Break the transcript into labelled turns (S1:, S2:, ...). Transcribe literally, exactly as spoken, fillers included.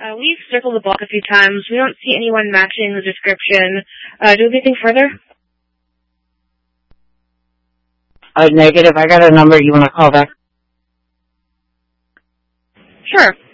S1: Uh, we've circled the block a few times. We don't see anyone matching the description. Uh, do we have anything further?
S2: Uh, negative. I got a number you want to call back?
S1: Sure.